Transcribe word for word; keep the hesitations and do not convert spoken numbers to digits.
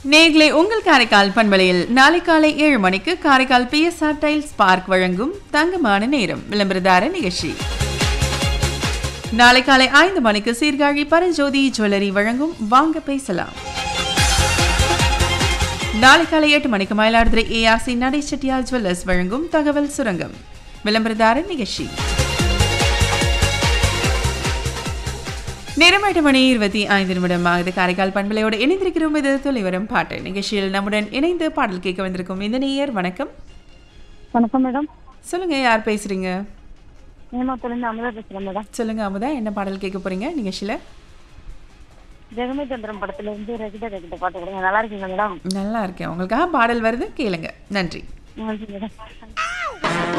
நேயர்களே, உங்கள் காரைக்கால் பண்பலையில் நாளை காலை ஏழு மணிக்கு Karaikal B S R tiles park வழங்கும் தங்கமான நேரம் விளம்பரதார நிகழ்ச்சி. நாளை காலை ஐந்து மணிக்கு சீர்காழி பரஞ்சோதி ஜுவல்லரி வழங்கும் வாங்க பேசலாம். நாளை காலை எட்டு மணிக்கு மயிலாடுதுறை ஏ ஆர் சி நடை செட்டியார் ஜுவல்லர்ஸ் வழங்கும் தகவல் சுரங்கம் விளம்பரதார நிகழ்ச்சி. நேரம் எட்டு மணி இருபத்தி ஐந்து நிமிடம் ஆகுது. காரைக்கால் பண்பலையோடு இணைந்திருக்கிறோம். இது தொலைவரும் பாட்டு நிகழ்ச்சியில் நம்முடன் இணைந்து பாடல் கேட்க வந்திருக்கும் இந்த நேயர். வணக்கம். வணக்கம் மேடம். சொல்லுங்க, யார் பேசுறீங்க? நேமத்துலேருந்து அமுதா பேசுறேன் மேடம். சொல்லுங்க அமுதா, என்ன பாடல் கேட்க போறீங்க நிகழ்ச்சியில? ஜெகமே சந்திரம் படத்துல இருந்து ரெகிட்ட ரெகிட்ட பாட்டு கொடுங்க. நல்லா இருக்கீங்க மேடம்? நல்லா இருக்கேன். உங்களுக்காக பாடல் வருது, கேளுங்க. நன்றி. நன்றி மேடம்.